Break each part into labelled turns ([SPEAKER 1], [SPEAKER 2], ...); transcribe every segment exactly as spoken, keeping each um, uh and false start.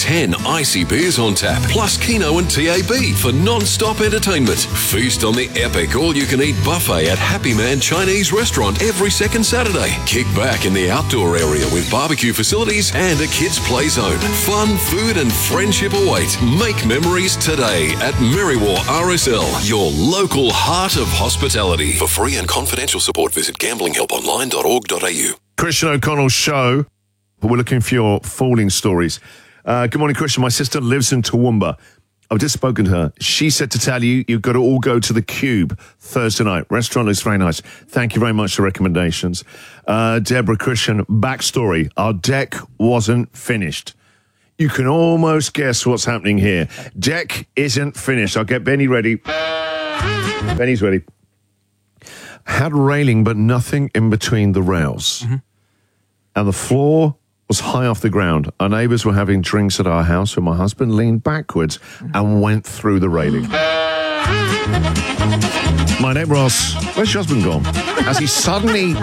[SPEAKER 1] ten icy beers on tap, plus Keno and T A B for non-stop entertainment. Feast on the epic all-you-can-eat buffet at Happy Man Chinese Restaurant every second Saturday. Kick back in the outdoor area with barbecue facilities and a kids' play zone. Fun, food and friendship await. Make memories today at Merriwar R S L, your local heart of hospitality. For free and confidential support, visit gambling help online dot org dot a u.
[SPEAKER 2] Christian O'Connell's show. We're looking for your falling stories. Uh, good morning, Christian. My sister lives in Toowoomba. I've just spoken to her. She said to tell you, you've got to all go to the Cube Thursday night. Restaurant looks very nice. Thank you very much for recommendations. Uh, Deborah, Christian, backstory. Our deck wasn't finished. You can almost guess what's happening here. Deck isn't finished. I'll get Benny ready. Benny's ready. Had railing, but nothing in between the rails. Mm-hmm. And the floor was high off the ground. Our neighbours were having drinks at our house when my husband leaned backwards and went through the railing. My neighbour asks, where's your husband gone? As he suddenly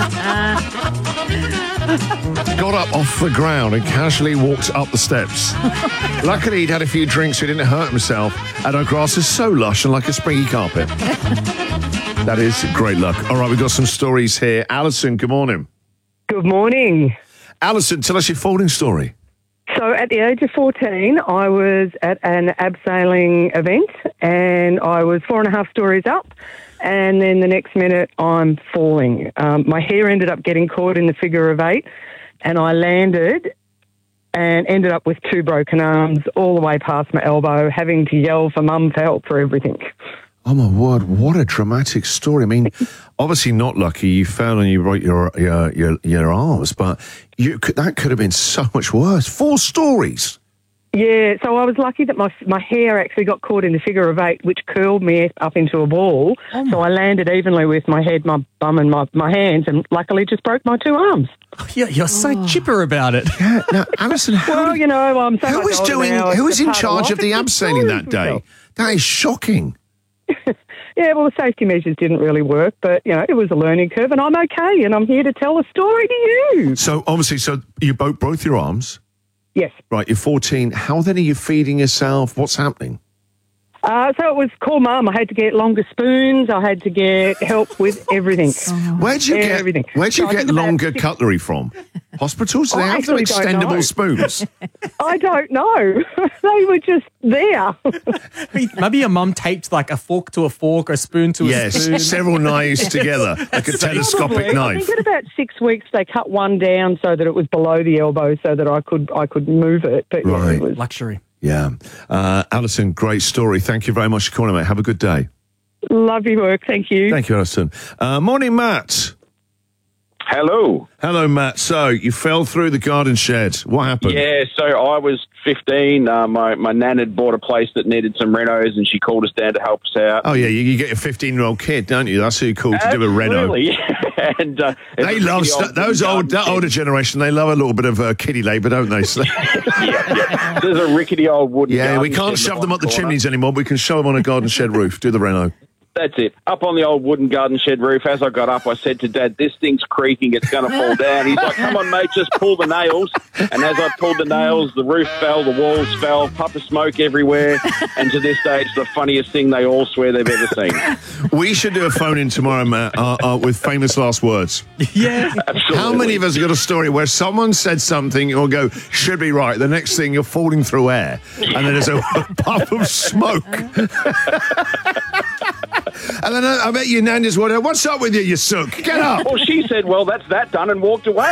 [SPEAKER 2] got up off the ground and casually walked up the steps. Luckily, he'd had a few drinks so he didn't hurt himself, and our grass is so lush and like a springy carpet. That is great luck. All right, we've got some stories here. Alison, good morning.
[SPEAKER 3] Good morning.
[SPEAKER 2] Alison, tell us your falling story.
[SPEAKER 3] So at the age of fourteen, I was at an abseiling event and I was four and a half stories up, and then the next minute I'm falling. Um, my hair ended up getting caught in the figure of eight and I landed and ended up with two broken arms all the way past my elbow, having to yell for mum for help for everything.
[SPEAKER 2] Oh, my word, what a dramatic story. I mean, obviously not lucky. You fell and you broke your your your, your arms, but you could, that could have been so much worse. Four stories.
[SPEAKER 3] Yeah, so I was lucky that my my hair actually got caught in the figure of eight, which curled me up into a ball. Oh, so I landed evenly with my head, my bum and my, my hands, and luckily just broke my two arms.
[SPEAKER 4] Yeah, you're so oh. chipper about it.
[SPEAKER 2] Yeah, now, Alison, how
[SPEAKER 3] well,
[SPEAKER 2] did,
[SPEAKER 3] you know, I'm so
[SPEAKER 2] who was doing?
[SPEAKER 3] Now,
[SPEAKER 2] who was in charge of,
[SPEAKER 3] of
[SPEAKER 2] the abseiling that day? Myself. That is shocking.
[SPEAKER 3] Yeah, well, the safety measures didn't really work, but, you know, it was a learning curve, and I'm okay, and I'm here to tell a story to you.
[SPEAKER 2] So, obviously, so you both, both your arms?
[SPEAKER 3] Yes.
[SPEAKER 2] Right, you're fourteen. How then are you feeding yourself? What's happening?
[SPEAKER 3] Uh, so it was call mum. I had to get longer spoons. I had to get help with everything.
[SPEAKER 2] Where'd you get,
[SPEAKER 3] everything.
[SPEAKER 2] Where'd you
[SPEAKER 3] so
[SPEAKER 2] get longer six... cutlery from? Hospitals? Do they
[SPEAKER 3] I
[SPEAKER 2] have them extendable spoons?
[SPEAKER 3] I don't know. They were just there.
[SPEAKER 4] Maybe your mum taped like a fork to a fork, a spoon to
[SPEAKER 2] yes,
[SPEAKER 4] a spoon.
[SPEAKER 2] Yes, several knives together, like a telescopic
[SPEAKER 3] Probably.
[SPEAKER 2] knife.
[SPEAKER 3] I think at about six weeks they cut one down so that it was below the elbow so that I could I could move it. But
[SPEAKER 2] right.
[SPEAKER 3] yeah, it was
[SPEAKER 4] luxury.
[SPEAKER 2] Yeah. Uh, Alison, great story. Thank you very much for calling, mate. Have a good day.
[SPEAKER 3] Love your work. Thank you.
[SPEAKER 2] Thank you, Alison. Uh, morning, Matt.
[SPEAKER 5] Hello.
[SPEAKER 2] Hello, Matt. So, you fell through the garden shed. What happened?
[SPEAKER 5] Yeah, so I was fifteen. Uh, my, my nan had bought a place that needed some renos, and she called us down to help us out.
[SPEAKER 2] Oh, yeah, you, you get a fifteen-year-old kid, don't you? That's who you call to do a reno.
[SPEAKER 5] Absolutely. and, uh,
[SPEAKER 2] they love, st- those old, that older generation, they love a little bit of uh, kiddie labour, don't they?
[SPEAKER 5] yeah, yeah. There's a rickety old wooden
[SPEAKER 2] Yeah, we can't shove them up the corner. chimneys anymore, but we can shove them on a garden shed roof. Do the reno.
[SPEAKER 5] That's it. Up on the old wooden garden shed roof, as I got up, I said to Dad, this thing's creaking, it's going to fall down. He's like, come on, mate, just pull the nails. And as I pulled the nails, the roof fell, the walls fell, puff of smoke everywhere. And to this day, it's the funniest thing they all swear they've ever seen.
[SPEAKER 2] We should do a phone-in tomorrow, Matt, uh, uh, with famous last words.
[SPEAKER 4] Yeah.
[SPEAKER 5] Absolutely.
[SPEAKER 2] How many of us have got a story where someone said something and we'll go, should be right, the next thing you're falling through air, and then there's a, a puff of smoke. And then I, I bet your nan just went, what's up with you, you sook? Get up.
[SPEAKER 5] Well, she said, well, that's that done, and walked away.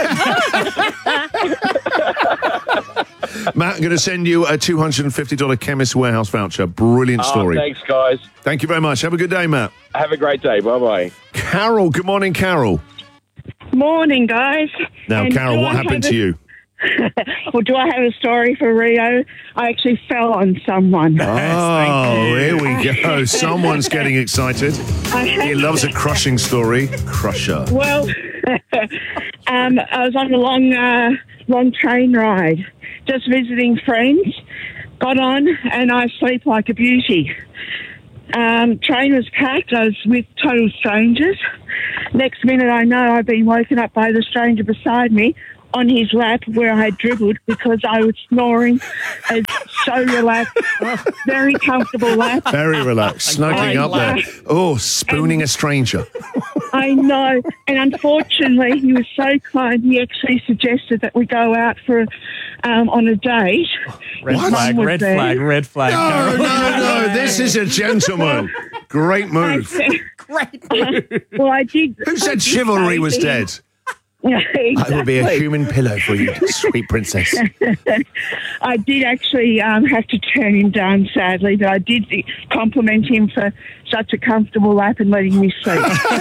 [SPEAKER 2] Matt, I'm going to send you a two hundred fifty dollars Chemist Warehouse voucher. Brilliant story.
[SPEAKER 5] Oh, thanks, guys.
[SPEAKER 2] Thank you very much. Have a good day, Matt.
[SPEAKER 5] Have a great day. Bye-bye.
[SPEAKER 2] Carol, good morning, Carol.
[SPEAKER 6] Morning, guys.
[SPEAKER 2] Now,
[SPEAKER 6] and
[SPEAKER 2] Carol, what happened to you?
[SPEAKER 6] Well, do I have a story for Rio? I actually fell on someone.
[SPEAKER 2] Oh, here we go. Someone's getting excited. He loves a crushing story. Crusher.
[SPEAKER 6] Well, um, I was on a long, uh, long train ride, just visiting friends. Got on, and I sleep like a beauty. Um, train was packed. I was with total strangers. Next minute, I know I've been woken up by the stranger beside me on his lap where I had dribbled because I was snoring. It's so relaxed, very comfortable lap.
[SPEAKER 2] Very relaxed, snuggling
[SPEAKER 6] I
[SPEAKER 2] up there. Oh, spooning a stranger.
[SPEAKER 6] I know. And unfortunately, he was so kind, he actually suggested that we go out for um, on a date.
[SPEAKER 4] Red
[SPEAKER 2] What?
[SPEAKER 4] flag,
[SPEAKER 6] Mum was
[SPEAKER 4] red
[SPEAKER 6] there.
[SPEAKER 4] flag, red flag.
[SPEAKER 2] No,
[SPEAKER 4] Carol.
[SPEAKER 2] no, no. This is a gentleman. Great move.
[SPEAKER 4] Great.
[SPEAKER 6] Well, I did.
[SPEAKER 2] Who
[SPEAKER 6] I
[SPEAKER 2] said
[SPEAKER 6] did
[SPEAKER 2] chivalry
[SPEAKER 6] say
[SPEAKER 2] was
[SPEAKER 6] to him-
[SPEAKER 2] dead?
[SPEAKER 6] Yeah,
[SPEAKER 2] I will be a
[SPEAKER 6] exactly.
[SPEAKER 2] human pillow for you, sweet princess.
[SPEAKER 6] I did actually um, have to turn him down, sadly, but I did compliment him for such a comfortable lap and letting me sleep.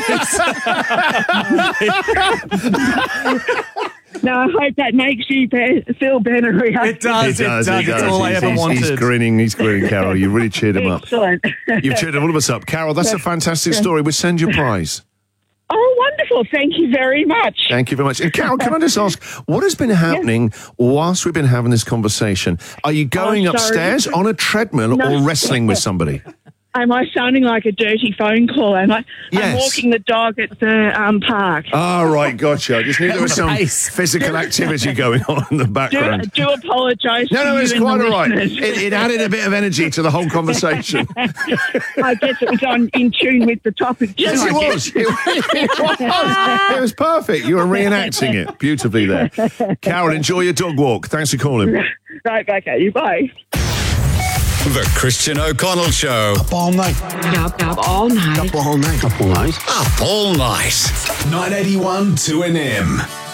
[SPEAKER 6] Now, I hope that makes you be- feel better, Rio.
[SPEAKER 4] It does, it does.
[SPEAKER 2] he
[SPEAKER 4] It's all I
[SPEAKER 2] He's-
[SPEAKER 4] ever
[SPEAKER 2] he's,
[SPEAKER 4] wanted.
[SPEAKER 2] He's grinning, he's grinning, Carol. You really cheered him up.
[SPEAKER 6] Excellent.
[SPEAKER 2] You've cheered all of us up. Carol, that's a fantastic story. We'll send you a prize.
[SPEAKER 6] Oh, wonderful. Thank you very much.
[SPEAKER 2] Thank you very much. And Carol, can I just ask, what has been happening whilst we've been having this conversation? Are you going
[SPEAKER 6] Oh, sorry.
[SPEAKER 2] upstairs on a treadmill
[SPEAKER 6] No.
[SPEAKER 2] or wrestling with somebody?
[SPEAKER 6] Am I sounding like a dirty phone call? Am I?
[SPEAKER 2] Yes.
[SPEAKER 6] I'm walking the dog at the um, park.
[SPEAKER 2] Oh, right, gotcha. I just knew there was some
[SPEAKER 4] Nice.
[SPEAKER 2] physical activity going on in the
[SPEAKER 6] Do,
[SPEAKER 2] background.
[SPEAKER 6] do apologise.
[SPEAKER 2] No,
[SPEAKER 6] to
[SPEAKER 2] no,
[SPEAKER 6] you
[SPEAKER 2] it's
[SPEAKER 6] and
[SPEAKER 2] quite
[SPEAKER 6] the
[SPEAKER 2] all right.
[SPEAKER 6] listeners.
[SPEAKER 2] It, it added a bit of energy to the whole conversation.
[SPEAKER 6] I guess it was on in tune with the topic. Too,
[SPEAKER 2] Yes,
[SPEAKER 6] I
[SPEAKER 2] it
[SPEAKER 6] guess.
[SPEAKER 2] was. It, it was. It was perfect. You were reenacting it beautifully there. Carol, enjoy your dog walk. Thanks for calling.
[SPEAKER 6] Right, okay, bye.
[SPEAKER 7] The Christian O'Connell Show.
[SPEAKER 8] Up all night.
[SPEAKER 9] Up, up all night.
[SPEAKER 8] Up all night. Up all night.
[SPEAKER 7] Up all night.
[SPEAKER 8] nine eighty-one two N M.